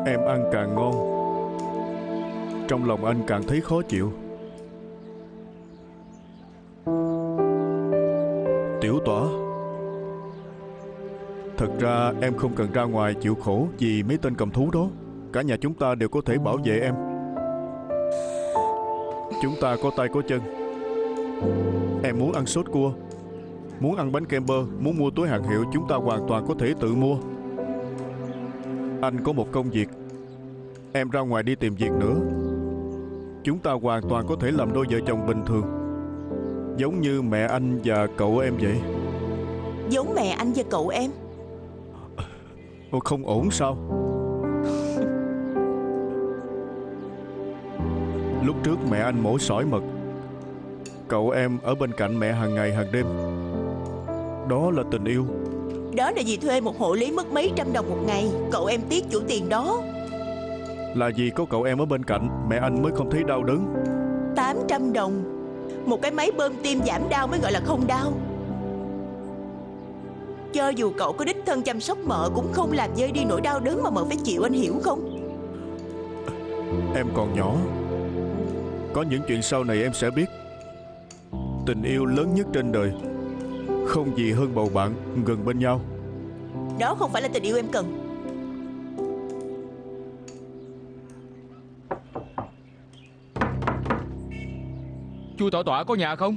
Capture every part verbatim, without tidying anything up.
Em ăn càng ngon, trong lòng anh càng thấy khó chịu. Tiểu Tỏa, thật ra em không cần ra ngoài chịu khổ vì mấy tên cầm thú đó. Cả nhà chúng ta đều có thể bảo vệ em. Chúng ta có tay có chân. Em muốn ăn sốt cua, muốn ăn bánh kem bơ, muốn mua túi hàng hiệu, chúng ta hoàn toàn có thể tự mua. Anh có một công việc, em ra ngoài đi tìm việc nữa. Chúng ta hoàn toàn có thể làm đôi vợ chồng bình thường, giống như mẹ anh và cậu em vậy. Giống mẹ anh và cậu em? Ồ, không ổn sao? Lúc trước mẹ anh mổ sỏi mật, cậu em ở bên cạnh mẹ hàng ngày hàng đêm. Đó là tình yêu. Đó là vì thuê một hộ lý mất mấy trăm đồng một ngày. Cậu em tiếc chủ tiền đó. Là vì có cậu em ở bên cạnh, mẹ anh mới không thấy đau đớn. Tám trăm đồng một cái máy bơm tim giảm đau mới gọi là không đau. Cho dù cậu có đích thân chăm sóc mợ cũng không làm vơi đi nỗi đau đớn mà mợ phải chịu, anh hiểu không? Em còn nhỏ, có những chuyện sau này em sẽ biết. Tình yêu lớn nhất trên đời không gì hơn bầu bạn gần bên nhau. Đó không phải là tình yêu em cần. Chú Tỏa Tỏa có nhà không?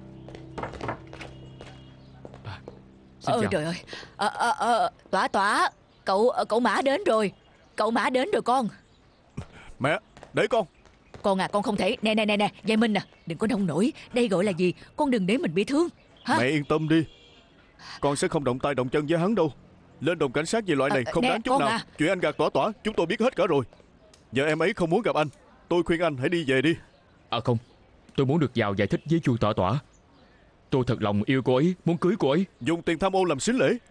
À, xin ờ, chào. Trời ơi, à, à, à, Tỏa Tỏa, cậu cậu Mã đến rồi. Cậu Mã đến rồi con. Mẹ, để con. Con à, con không thể. Nè nè nè nè, Giai Minh à, đừng có nông nổi. Đây gọi là gì? Con đừng để mình bị thương hả? Mẹ yên tâm đi, con sẽ không động tay động chân với hắn đâu. Lên đồn cảnh sát về loại này à, không nè, đáng chút nào à. Chuyện anh gạt Tỏa Tỏa chúng tôi biết hết cả rồi. Giờ em ấy không muốn gặp anh, tôi khuyên anh hãy đi về đi. À không, tôi muốn được vào giải thích với chú Tỏa Tỏa. Tôi thật lòng yêu cô ấy, muốn cưới cô ấy. Dùng tiền tham ô làm sính lễ,